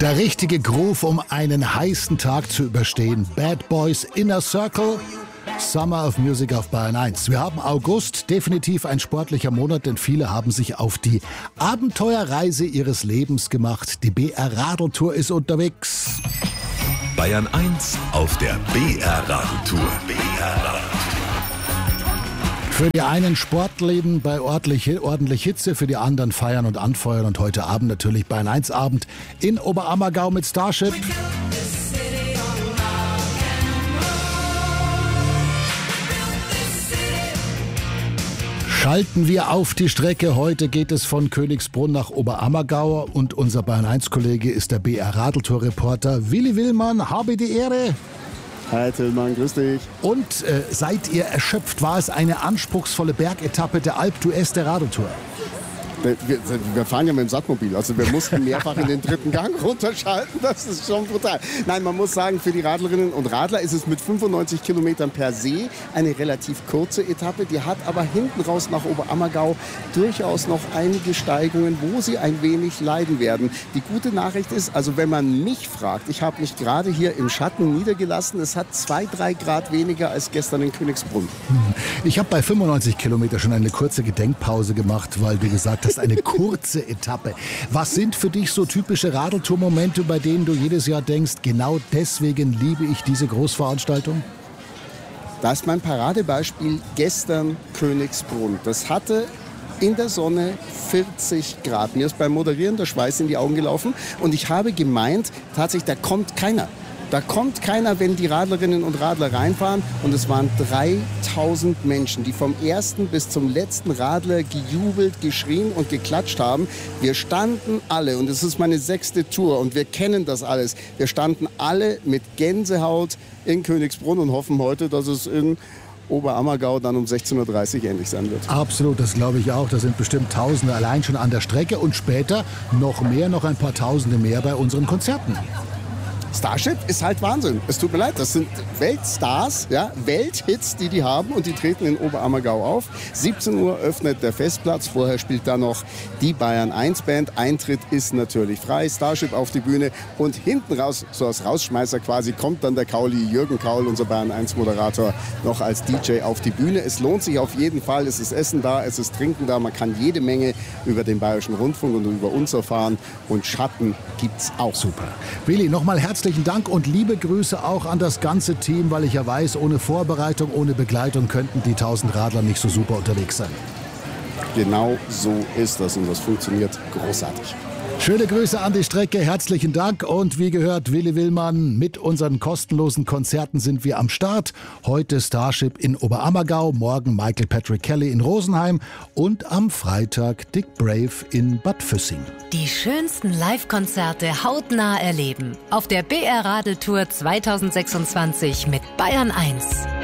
Der richtige Groove, um einen heißen Tag zu überstehen. Bad Boys Inner Circle, Summer of Music auf Bayern 1. Wir haben August, definitiv ein sportlicher Monat, denn viele haben sich auf die Abenteuerreise ihres Lebens gemacht. Die BR Radeltour ist unterwegs. Bayern 1 auf der BR Radeltour. Für die einen Sportleben bei ordentlich Hitze, für die anderen feiern und anfeuern. Und heute Abend natürlich Bayern 1 Abend in Oberammergau mit Starship. Schalten wir auf die Strecke. Heute geht es von Königsbrunn nach Oberammergau und unser Bayern 1 Kollege ist der BR Radeltour Reporter Willi Willmann. Habe die Ehre. Hi Tillmann, grüß dich. Und seid ihr erschöpft? War es eine anspruchsvolle Bergetappe der Alpe d'Huez der Radeltour? Wir fahren ja mit dem Sattmobil, also wir mussten mehrfach in den dritten Gang runterschalten, das ist schon brutal. Nein, man muss sagen, für die Radlerinnen und Radler ist es mit 95 Kilometern per se eine relativ kurze Etappe, die hat aber hinten raus nach Oberammergau durchaus noch einige Steigungen, wo sie ein wenig leiden werden. Die gute Nachricht ist, also wenn man mich fragt, ich habe mich gerade hier im Schatten niedergelassen, es hat 2-3 Grad weniger als gestern in Königsbrunn. Ich habe bei 95 Kilometer schon eine kurze Gedenkpause gemacht, weil, wie gesagt, das ist eine kurze Etappe. Was sind für dich so typische Radeltour-Momente, bei denen du jedes Jahr denkst, genau deswegen liebe ich diese Großveranstaltung? Da ist mein Paradebeispiel gestern Königsbrunn. Das hatte in der Sonne 40 Grad. Mir ist beim Moderieren der Schweiß in die Augen gelaufen und ich habe gemeint, tatsächlich, da kommt keiner. Da kommt keiner, wenn die Radlerinnen und Radler reinfahren. Und es waren 3000 Menschen, die vom ersten bis zum letzten Radler gejubelt, geschrien und geklatscht haben. Wir standen alle, und es ist meine 6. Tour und wir kennen das alles. Wir standen alle mit Gänsehaut in Königsbrunn und hoffen heute, dass es in Oberammergau dann um 16:30 Uhr ähnlich sein wird. Absolut, das glaube ich auch. Da sind bestimmt Tausende allein schon an der Strecke und später noch ein paar Tausende mehr bei unseren Konzerten. Starship ist halt Wahnsinn. Es tut mir leid, das sind Weltstars, ja, Welthits, die haben und die treten in Oberammergau auf. 17 Uhr öffnet der Festplatz, vorher spielt da noch die Bayern 1 Band. Eintritt ist natürlich frei, Starship auf die Bühne und hinten raus, so als Rausschmeißer quasi, kommt dann der Kauli, Jürgen Kaul, unser Bayern 1 Moderator, noch als DJ auf die Bühne. Es lohnt sich auf jeden Fall, es ist Essen da, es ist Trinken da, man kann jede Menge über den Bayerischen Rundfunk und über uns erfahren und Schatten gibt's auch. Super. Willi, nochmal herzlichen Dank und liebe Grüße auch an das ganze Team, weil ich ja weiß, ohne Vorbereitung, ohne Begleitung könnten die 1000 Radler nicht so super unterwegs sein. Genau so ist das und das funktioniert großartig. Schöne Grüße an die Strecke, herzlichen Dank und wie gehört, Willi Willmann, mit unseren kostenlosen Konzerten sind wir am Start. Heute Starship in Oberammergau, morgen Michael Patrick Kelly in Rosenheim und am Freitag Dick Brave in Bad Füssing. Die schönsten Live-Konzerte hautnah erleben auf der BR Radeltour 2026 mit Bayern 1.